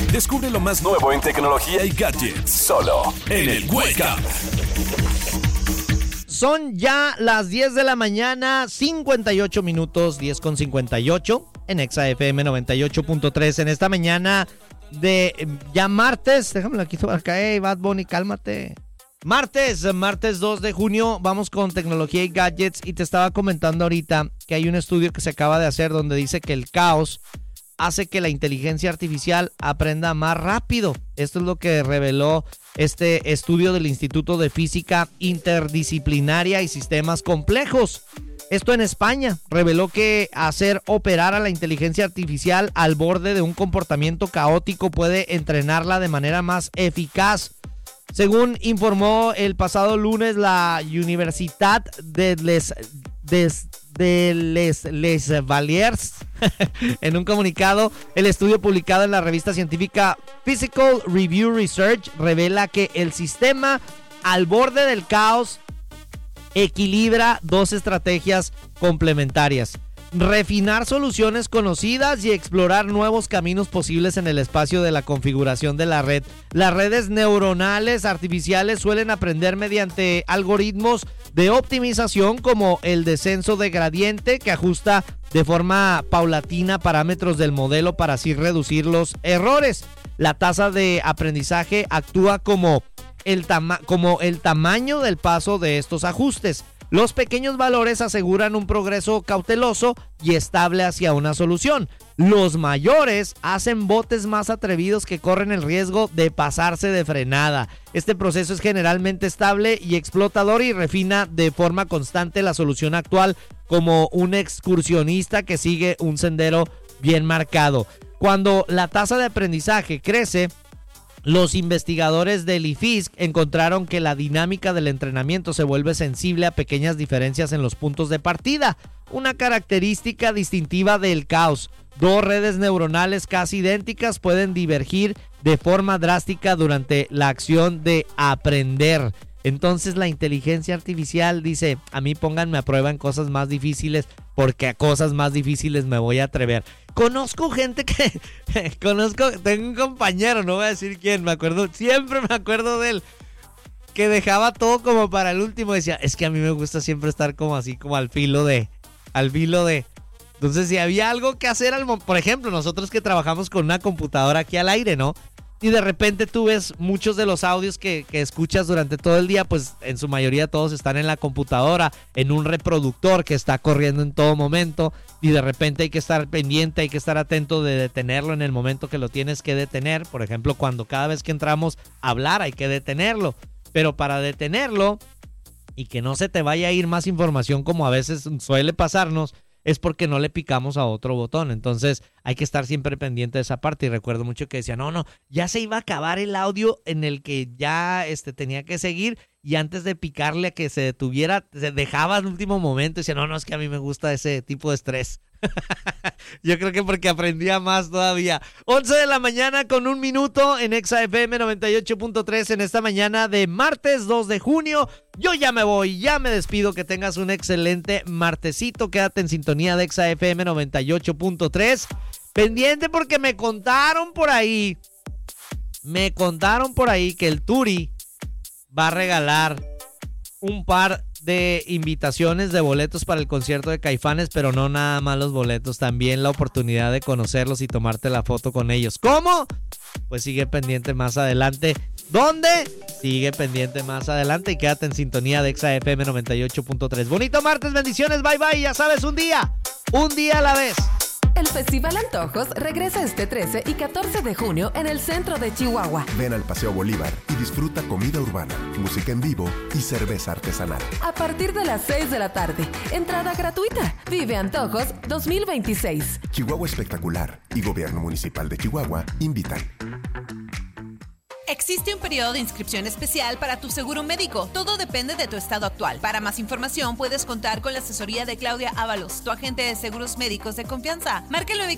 Descubre lo más nuevo en tecnología y gadgets, solo en el Wake Up. Son ya las 10 de la mañana, 58 minutos, 10:58 en Exa FM 98.3 en esta mañana de ya martes. Déjame la quito acá, Bad Bunny, cálmate. Martes 2 de junio, vamos con tecnología y gadgets y te estaba comentando ahorita que hay un estudio que se acaba de hacer donde dice que el caos hace que la inteligencia artificial aprenda más rápido. Esto es lo que reveló este estudio del Instituto de Física Interdisciplinaria y Sistemas Complejos. Esto en España reveló que hacer operar a la inteligencia artificial al borde de un comportamiento caótico puede entrenarla de manera más eficaz. Según informó el pasado lunes la Universitat de Les Valliers, en un comunicado, el estudio publicado en la revista científica Physical Review Research revela que el sistema al borde del caos equilibra dos estrategias complementarias: refinar soluciones conocidas y explorar nuevos caminos posibles en el espacio de la configuración de la red. Las redes neuronales artificiales suelen aprender mediante algoritmos de optimización como el descenso de gradiente, que ajusta de forma paulatina parámetros del modelo para así reducir los errores. La tasa de aprendizaje actúa como el tamaño del paso de estos ajustes. Los pequeños valores aseguran un progreso cauteloso y estable hacia una solución. Los mayores hacen botes más atrevidos que corren el riesgo de pasarse de frenada. Este proceso es generalmente estable y explotador y refina de forma constante la solución actual, como un excursionista que sigue un sendero bien marcado. Cuando la tasa de aprendizaje crece, los investigadores del IFISC encontraron que la dinámica del entrenamiento se vuelve sensible a pequeñas diferencias en los puntos de partida, una característica distintiva del caos. Dos redes neuronales casi idénticas pueden divergir de forma drástica durante la acción de aprender. Entonces la inteligencia artificial dice: a mí pónganme a prueba en cosas más difíciles, porque a cosas más difíciles me voy a atrever. Conozco gente que... tengo un compañero, no voy a decir quién, siempre me acuerdo de él, que dejaba todo como para el último. Decía: es que a mí me gusta siempre estar como así, como al filo de... Entonces, si había algo que hacer, por ejemplo, nosotros que trabajamos con una computadora aquí al aire, ¿no? Y de repente tú ves muchos de los audios que escuchas durante todo el día, pues en su mayoría todos están en la computadora, en un reproductor que está corriendo en todo momento, y de repente hay que estar pendiente, hay que estar atento de detenerlo en el momento que lo tienes que detener. Por ejemplo, cuando cada vez que entramos a hablar hay que detenerlo, pero para detenerlo y que no se te vaya a ir más información, como a veces suele pasarnos, es porque no le picamos a otro botón. Entonces hay que estar siempre pendiente de esa parte. Y recuerdo mucho que decía, no, ya se iba a acabar el audio en el que ya tenía que seguir, y antes de picarle a que se detuviera, se dejaba al último momento y decía, no, es que a mí me gusta ese tipo de estrés. Yo creo que porque aprendía más todavía. 11 de la mañana con 1 minuto en Exa FM 98.3 en esta mañana de martes 2 de junio. Yo ya me voy, ya me despido. Que tengas un excelente martesito. Quédate en sintonía de Exa FM 98.3. Pendiente, porque me contaron por ahí que el Turi va a regalar un par de invitaciones de boletos para el concierto de Caifanes, pero no nada más los boletos, también la oportunidad de conocerlos y tomarte la foto con ellos. ¿Cómo? Pues sigue pendiente más adelante. ¿Dónde? Sigue pendiente más adelante y quédate en sintonía de Exa FM 98.3. Bonito martes, bendiciones, bye bye. Ya sabes, un día a la vez. El Festival Antojos regresa este 13 y 14 de junio en el centro de Chihuahua. Ven al Paseo Bolívar y disfruta comida urbana, música en vivo y cerveza artesanal. A partir de las 6 de la tarde, entrada gratuita. Vive Antojos 2026. Chihuahua Espectacular y Gobierno Municipal de Chihuahua invitan. Existe un periodo de inscripción especial para tu seguro médico. Todo depende de tu estado actual. Para más información, puedes contar con la asesoría de Claudia Ábalos, tu agente de seguros médicos de confianza. Marca el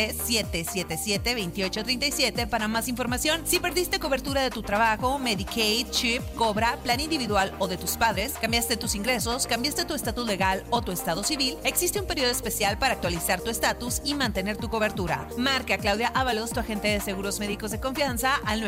915-777-2837 para más información. Si perdiste cobertura de tu trabajo, Medicaid, CHIP, Cobra, plan individual o de tus padres, cambiaste tus ingresos, cambiaste tu estatus legal o tu estado civil, existe un periodo especial para actualizar tu estatus y mantener tu cobertura. Marca a Claudia Ábalos, tu agente de seguros médicos de confianza, al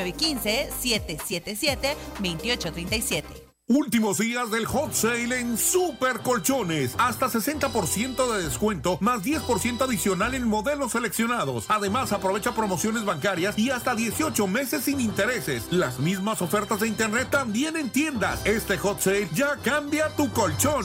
915-777-2837. Últimos días del hot sale en Super Colchones. Hasta 60% de descuento, más 10% adicional en modelos seleccionados. Además, aprovecha promociones bancarias y hasta 18 meses sin intereses. Las mismas ofertas de internet también en tiendas. Este hot sale ya cambia tu colchón.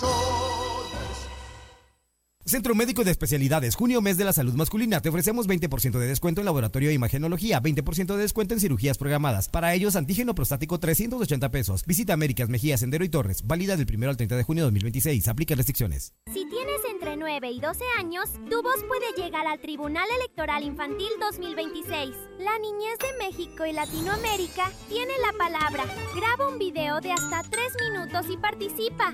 Centro Médico de Especialidades, junio, mes de la salud masculina. Te ofrecemos 20% de descuento en laboratorio de imagenología, 20% de descuento en cirugías programadas. Para ellos, antígeno prostático, 380 pesos. Visita Américas, Mejía, Sendero y Torres. Válida del 1 al 30 de junio de 2026. Aplica restricciones. Si tienes entre 9 y 12 años, tu voz puede llegar al Tribunal Electoral Infantil 2026. La niñez de México y Latinoamérica tiene la palabra. Graba un video de hasta 3 minutos y participa.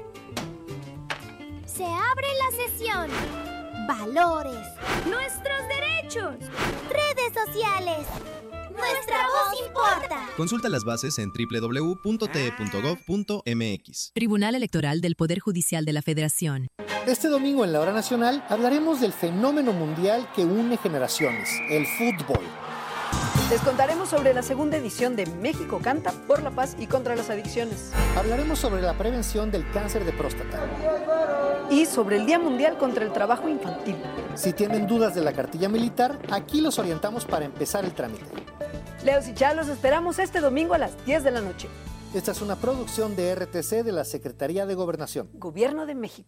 Se abre la sesión. Valores. Nuestros derechos. Redes sociales. Nuestra voz importa. Consulta las bases en www.te.gov.mx. Tribunal Electoral del Poder Judicial de la Federación. Este domingo en la Hora Nacional hablaremos del fenómeno mundial que une generaciones, el fútbol. Les contaremos sobre la segunda edición de México Canta por la paz y contra las adicciones. Hablaremos sobre la prevención del cáncer de próstata. Y sobre el Día Mundial contra el Trabajo Infantil. Si tienen dudas de la cartilla militar, aquí los orientamos para empezar el trámite. Leos y Chá, los esperamos este domingo a las 10 de la noche. Esta es una producción de RTC de la Secretaría de Gobernación. Gobierno de México.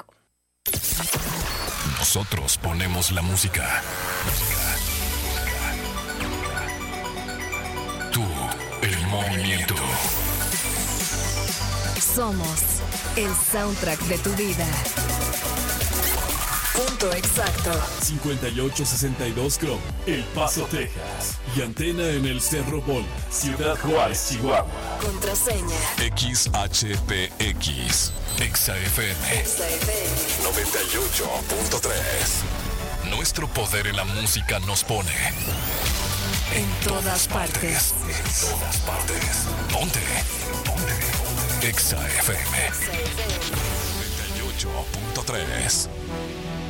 Nosotros ponemos la música. Tú, el movimiento. Somos el soundtrack de tu vida. Punto exacto. 5862 Chrome, El Paso, Texas. Y antena en el Cerro Bola, Ciudad Juárez, Chihuahua. Contraseña XHPX. XFM 98.3. Nuestro poder en la música nos pone en todas partes. En todas partes. Ponte. XFM 98.3.